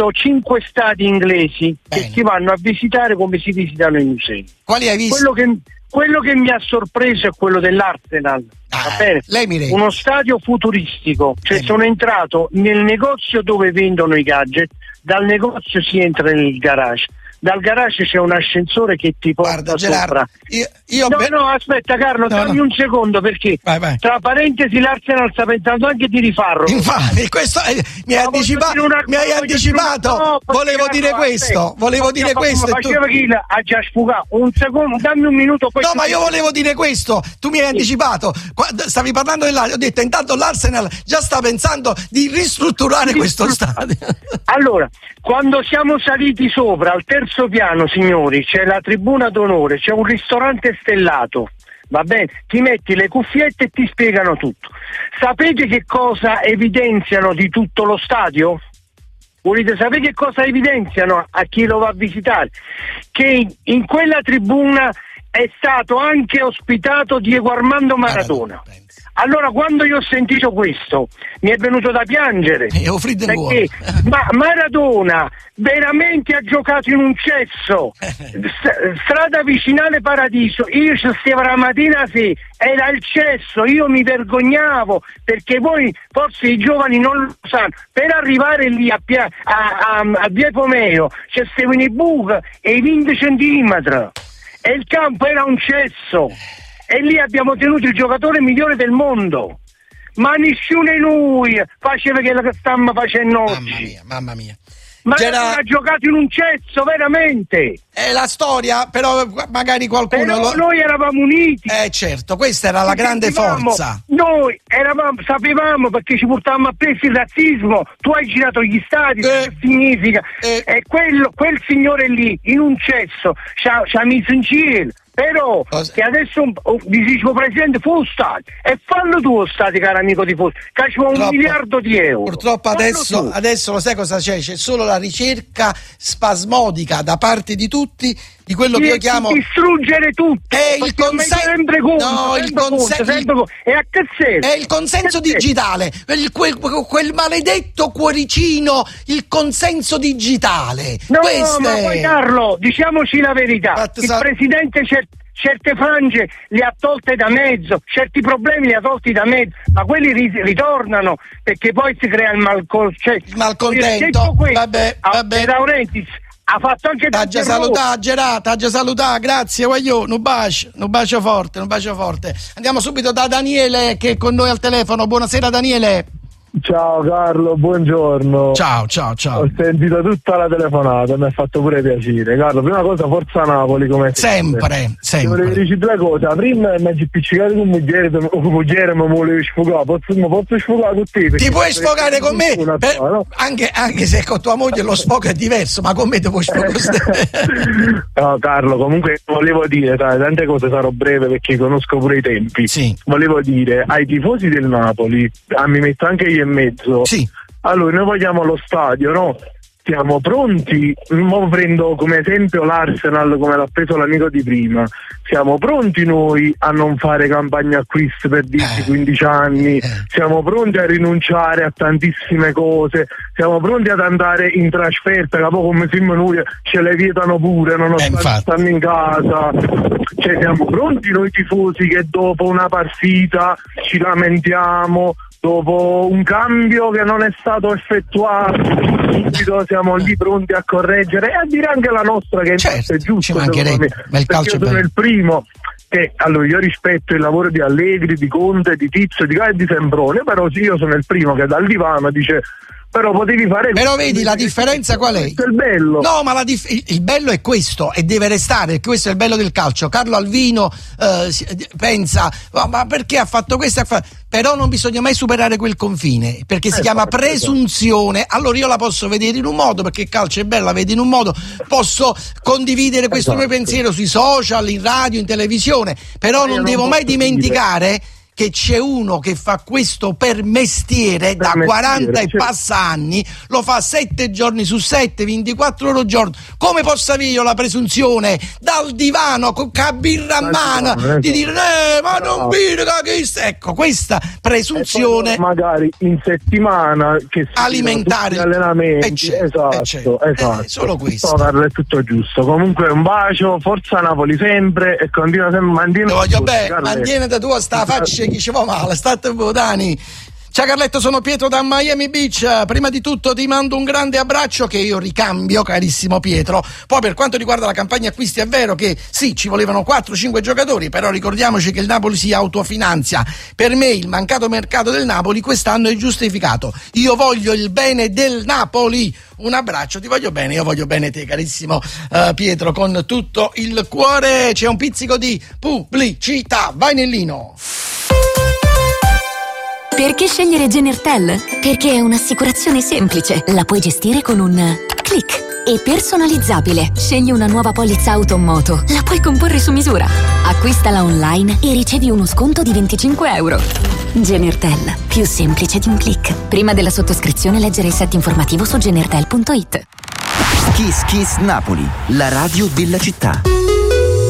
visto 5 stadi inglesi. Bene. Che si vanno a visitare come si visitano i musei. Quali hai visto? Quello che mi ha sorpreso è quello dell'Arsenal. Va bene? L'Emirates. Uno stadio futuristico, cioè sono entrato nel negozio dove vendono i gadget, dal negozio si entra nel garage. Dal garage c'è un ascensore che ti porta sopra. No, aspetta Carlo, dammi un secondo, perché vai. Tra parentesi l'Arsenal sta pensando anche di rifarlo. Infatti, questo mi hai anticipato. Volevo dire questo. Faceva chi ha già sfugato. Un secondo, dammi un minuto. No, ma io volevo dire questo. Tu mi hai anticipato. Stavi parlando dell'Arsenal. Ho detto, intanto l'Arsenal già sta pensando di ristrutturare questo stadio. Allora, quando siamo saliti sopra al terzo piano, signori, c'è la tribuna d'onore, c'è un ristorante stellato, va bene? Ti metti le cuffiette e ti spiegano tutto. Sapete che cosa evidenziano di tutto lo stadio? Volete sapere che cosa evidenziano a chi lo va a visitare? Che in quella tribuna è stato anche ospitato Diego Armando Maradona. Allora, quando io ho sentito questo, mi è venuto da piangere, perché Maradona veramente ha giocato in un cesso. Strada Vicinale Paradiso, io ci stavo la mattina, sì, era il cesso, io mi vergognavo, perché voi forse i giovani non lo sanno, per arrivare lì a Via Pomeo c'è stavano i buchi e i 20 centimetri e il campo era un cesso. E lì abbiamo tenuto il giocatore migliore del mondo, ma nessuno di noi faceva che la stiamo facendo oggi. Mamma mia. Ma ha giocato in un cesso, veramente. È la storia, però magari qualcuno... Però noi eravamo uniti. Certo, questa era la grande forza. Noi sapevamo, perché ci portavamo appresso il razzismo. Tu hai girato gli stadi, che significa? E quel signore lì, in un cesso, ci ha messo in cielo. Però che adesso dice presidente fu stato e fallo tu stati, caro amico di Fosso, che c'è $1 miliardo. Purtroppo adesso lo sai cosa c'è? C'è solo la ricerca spasmodica da parte di tutti di quello che io chiamo distruggere tutto. È il consenso digitale, quel maledetto cuoricino, il consenso digitale. Ma poi Carlo, diciamoci la verità, il presidente certe frange le ha tolte da mezzo, certi problemi li ha tolti da mezzo, ma quelli ritornano, perché poi si crea il malcontento. Vabbè. De Laurentiis ha fatto anche t'ha già salutato, grazie, un bacio forte. Andiamo subito da Daniele che è con noi al telefono. Buonasera Daniele. Ciao Carlo, buongiorno. Ciao. Ho sentito tutta la telefonata, mi ha fatto pure piacere. Carlo, prima cosa, forza Napoli, come sempre. Volevo dire due cose. Prima mi hai spiccicato con moglie, ma volevo sfogare. Posso sfogare con te? Ti puoi sfogare con me? No? Anche se con tua moglie lo sfogo è diverso, ma con me ti puoi sfogare. No Carlo, comunque volevo dire, tante cose, sarò breve perché conosco pure i tempi. Sì. Volevo dire ai tifosi del Napoli, mi metto anche io in mezzo. Sì. Allora, noi vogliamo lo stadio, no? Siamo pronti, mo prendo come esempio l'Arsenal come l'ha preso l'amico di prima, siamo pronti noi a non fare campagna acquisti per 10-15 anni, siamo pronti a rinunciare a tantissime cose, siamo pronti ad andare in trasferta, che poi come siamo noi ce le vietano pure, nonostante stanno in casa, cioè siamo pronti noi tifosi che dopo una partita ci lamentiamo, dopo un cambio che non è stato effettuato, subito siamo lì pronti a correggere e a dire anche la nostra, che è giusto, ma il calcio io sono il primo che, allora, io rispetto il lavoro di Allegri, di Conte, di Tizio, di Gaia e di Sembrone, però io sono il primo che dal divano dice però potevi fare. Però vedi la differenza qual è? Questo è il bello. No, ma il bello è questo e deve restare, perché questo è il bello del calcio. Carlo Alvino pensa ma perché ha fatto questo? Però non bisogna mai superare quel confine, perché si chiama presunzione. Allora io la posso vedere in un modo, perché il calcio è bello, la vedi in un modo, posso condividere questo mio pensiero sui social, in radio, in televisione, però non devo mai dimenticare che c'è uno che fa questo per mestiere da 40 e passa anni, lo fa 7 giorni su 7, 24 ore al giorno. Come posso avere io la presunzione dal divano con la birra a mano di dire ma non bere che ecco, questa presunzione magari in settimana che alimentare gli allenamenti, esatto. Solo questo. È tutto giusto. Comunque un bacio, forza Napoli sempre e continua sempre. Lo voglio bene, mantiene da tua sta faccia che ci va male, state Dani. Ciao Carletto, sono Pietro da Miami Beach. Prima di tutto ti mando un grande abbraccio che io ricambio, carissimo Pietro. Poi per quanto riguarda la campagna acquisti è vero che sì, ci volevano 4-5 giocatori, però ricordiamoci che il Napoli si autofinanzia. Per me il mancato mercato del Napoli quest'anno è giustificato. Io voglio il bene del Napoli. Un abbraccio, ti voglio bene, io voglio bene te, carissimo Pietro, con tutto il cuore. C'è un pizzico di pubblicità. Vai Nellino. Perché scegliere Genertel? Perché è un'assicurazione semplice, la puoi gestire con un click e personalizzabile. Scegli una nuova polizza auto o moto, la puoi comporre su misura. Acquistala online e ricevi uno sconto di 25 euro. Genertel, più semplice di un click. Prima della sottoscrizione leggere il set informativo su genertel.it. Kiss Kiss Napoli, la radio della città.